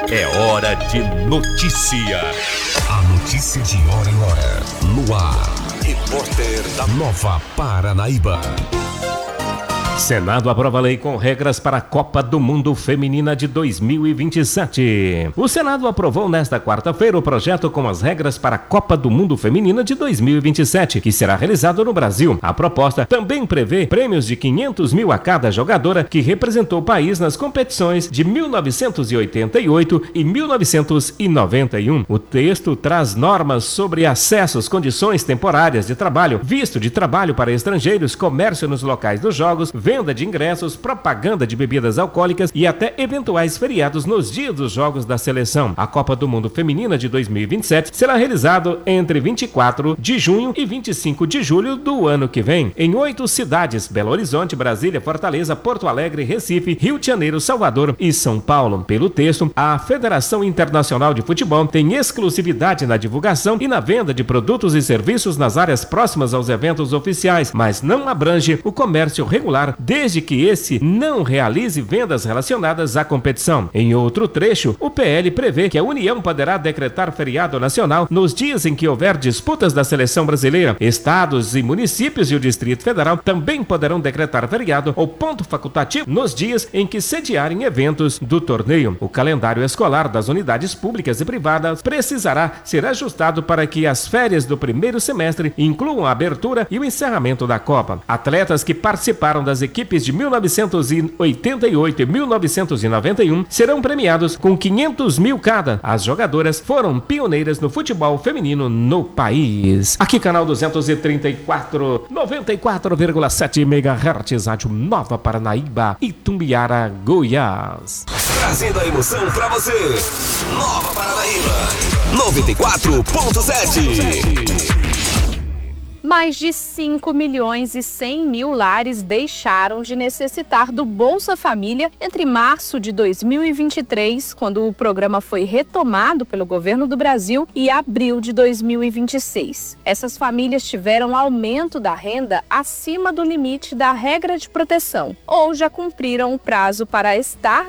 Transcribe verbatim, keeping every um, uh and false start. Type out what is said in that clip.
É hora de notícia. A notícia de hora em hora. No ar. Repórter da Nova Paranaíba. Senado aprova a lei com regras para a Copa do Mundo Feminina de dois mil e vinte e sete. O Senado aprovou nesta quarta-feira o projeto com as regras para a Copa do Mundo Feminina de dois mil e vinte e sete, que será realizado no Brasil. A proposta também prevê prêmios de quinhentos mil a cada jogadora que representou o país nas competições de mil novecentos e oitenta e oito e mil novecentos e noventa e um. O texto traz normas sobre acessos, condições temporárias de trabalho, visto de trabalho para estrangeiros, comércio nos locais dos jogos, venda de ingressos, propaganda de bebidas alcoólicas e até eventuais feriados nos dias dos jogos da seleção. A Copa do Mundo Feminina de dois mil e vinte e sete será realizado entre vinte e quatro de junho e vinte e cinco de julho do ano que vem, em oito cidades: Belo Horizonte, Brasília, Fortaleza, Porto Alegre, Recife, Rio de Janeiro, Salvador e São Paulo. Pelo texto, a Federação Internacional de Futebol tem exclusividade na divulgação e na venda de produtos e serviços nas áreas próximas aos eventos oficiais, mas não abrange o comércio regular, desde que esse não realize vendas relacionadas à competição. Em outro trecho, o P L prevê que a União poderá decretar feriado nacional nos dias em que houver disputas da seleção brasileira. Estados e municípios e o Distrito Federal também poderão decretar feriado ou ponto facultativo nos dias em que sediarem eventos do torneio. O calendário escolar das unidades públicas e privadas precisará ser ajustado para que as férias do primeiro semestre incluam a abertura e o encerramento da Copa. Atletas que participaram das equipes de mil novecentos e oitenta e oito e mil novecentos e noventa e um serão premiados com quinhentos mil cada. As jogadoras foram pioneiras no futebol feminino no país. Aqui, canal duzentos e trinta e quatro, noventa e quatro vírgula sete megahertz, Rádio Nova Paranaíba, Itumbiara, Goiás. Trazendo a emoção pra você. Nova Paranaíba, noventa e quatro ponto sete. Mais de cinco milhões e cem mil lares deixaram de necessitar do Bolsa Família entre março de dois mil e vinte e três, quando o programa foi retomado pelo governo do Brasil, e abril de dois mil e vinte e seis. Essas famílias tiveram aumento da renda acima do limite da regra de proteção, ou já cumpriram o prazo para estar